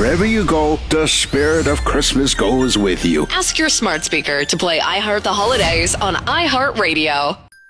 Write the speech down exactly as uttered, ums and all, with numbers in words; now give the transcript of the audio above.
wherever you go, the spirit of Christmas goes with you. Ask your smart speaker to play I Heart the Holidays on iHeartRadio.